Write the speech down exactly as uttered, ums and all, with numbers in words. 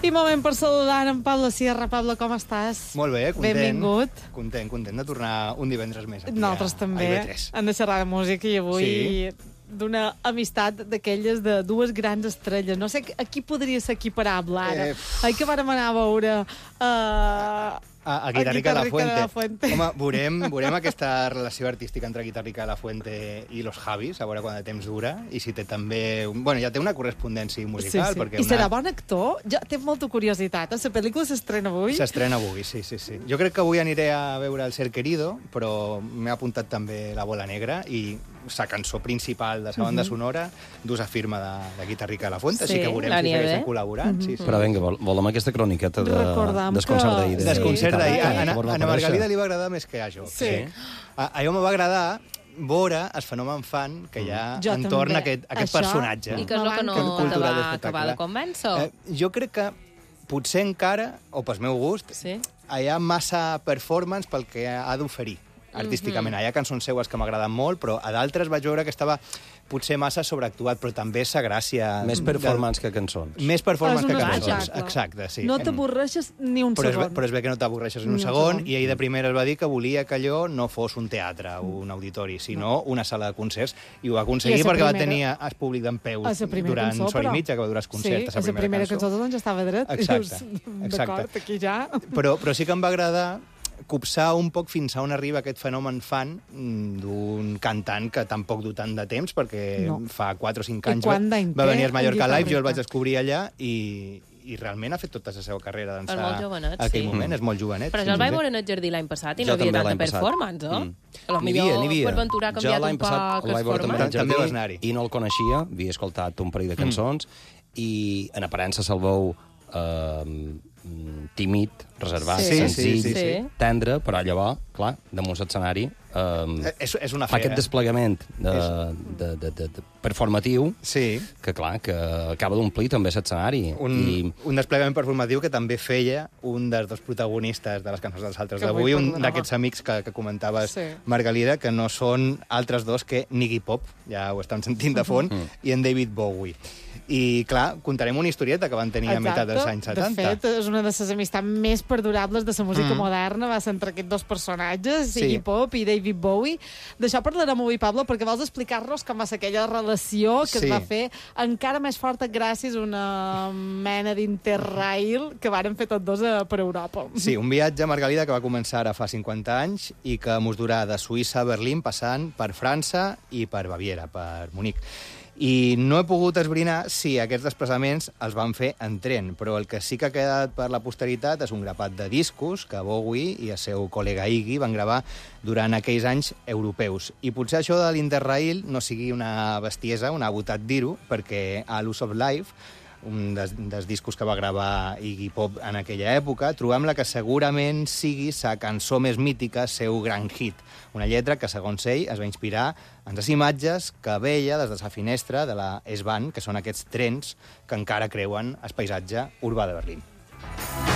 I moment per saludar en Pablo Sierra. Pablo, com estàs? Molt bé, content. Benvingut. Content, content de tornar un divendres més aquí Nosaltres a, també. a I B tres. Hem de xerrar de música i avui Sí. d'una amistat d'aquelles de dues grans estrelles. No sé a qui podria ser equiparable ara. Eh, Ai, que vàrem anar a veure... Uh, A, a Guitarrica de la Fuente. de la Fuente. Home, veurem, veurem aquesta relació artística entre Guitarrica de la Fuente i los Javis, a veure quant de temps dura, i si té també... Bueno, ja té una correspondència musical. Sí, sí. Perquè I una... serà bon actor? Ja tinc molta curiositat. La pel·lícula s'estrena avui? S'estrena avui, sí, sí, sí. Jo crec que avui aniré a veure El Ser Querido, però m'he apuntat també La Bola Negra i la cançó principal de la banda sonora d'usa firma de, de Guitarrica de la Fuente, Sí, així que veurem la si Nieve. segueixen col·laborant. Sí, sí. Però vinga, vol, volem aquesta croniqueta de Recordam desconcert que- d'ahir. de- Desconcert d'ahir. de- A, de- a, de- a, a Ana Margalida li va agradar més que a jo. Sí. A, a jo me va agradar veure el fenomen fan que hi ha Jo entorn també. a aquest, a aquest Això- personatge. I què és el que no Que cultura te va d'espectacle. acabar de convèncer? Eh, jo crec que potser encara, o pel meu gust, Sí. hi ha massa performance pel que ha d'oferir artísticament. Hi ha cançons seues que m'agraden molt, però a d'altres vaig veure que estava potser massa sobreactuat, però també sa gràcia... Més performance que cançons. Més performance És que un cançons. espectacle. Exacte, sí. No t'avorreixes ni un Però és, segon. però és bé que no t'avorreixes en Ni un un segon, segon. i ell de primera es va dir que volia que allò no fos un teatre o un auditori, sinó una sala de concerts, i ho va I aconseguir a sa perquè va primera- tenir el públic d'en peus A la primera durant cançó, hora però... i mitja, que va durar el concert, sí, a la primera, cançó tothom ja estava dret. Exacte, I dius, exacte. D'acord, aquí ja... Però, però sí que em va agradar copsar un poc fins a on arriba aquest fenomen fan mm, d'un cantant que tampoc du tant de temps, perquè No. fa quatre o cinc I anys va, quant d'any va té venir al Mallorca en Live, jo el vaig Guitarrica? descobrir allà i, i realment ha fet tota la seva carrera d'ençà És molt jovenet, aquell sí. moment, és molt jovenet. Però sí, jo el sí, vaig sí. veure en el jardí l'any passat i Jo no havia també tanta l'any passat. performance, eh? Mm. A lo N'hi havia, n'hi havia. per Ventura ha Jo canviat l'any un passat poc el el vaig veure també format. al També vas jardí anar-hi. i no el coneixia, havia escoltat un parell de cançons i en aparença se'l veu eh, tímid, reservat, Sí. senzill, Sí, sí, sí, sí. tendre, però llavors, clar, damunt l'escenari eh, És, és una fa fe, aquest eh? desplegament de, de, de, de, de performatiu Sí, que, clar, que acaba d'omplir també l'escenari. un, I un desplegament performatiu que també feia un dels dos protagonistes de les cançons dels altres Que d'avui, avui un parlàvem. d'aquests amics que, que comentaves, Sí. Margalida, que no són altres dos que Iggy Pop, ja ho estem sentint de fons, i en David Bowie. I, clar, contarem una historieta que van tenir a meitat dels anys setanta. De fet, és una de les amistats més perdurables de la música Mm. moderna, va ser entre aquests dos personatges, Sí. Iggy Pop i David Bowie. D'això parlarem avui, Pablo, perquè vols explicar-nos com va ser aquella relació que Sí. es va fer encara més forta gràcies a una mena d'interrail que varen fer tots dos a, per Europa. Sí, un viatge, Margalida, que va començar ara fa cinquanta anys i que mos durà de Suïssa a Berlín, passant per França i per Baviera, per Munic. I no he pogut esbrinar si aquests desplaçaments els van fer en tren, però el que sí que ha quedat per la posteritat és un grapat de discos que Bowie i el seu col·lega Iggy van gravar durant aquells anys europeus. I potser això de l'Interrail no sigui una bestiesa, una botat dir-ho, perquè a l'Use of Life, un dels, dels discos que va gravar Iggy Pop en aquella època, trobem la que segurament sigui sa cançó més mítica, seu gran hit. Una lletra que, segons ell, es va inspirar en les imatges que veia des de la finestra de la S-Bahn, que són aquests trens que encara creuen el paisatge urbà de Berlín.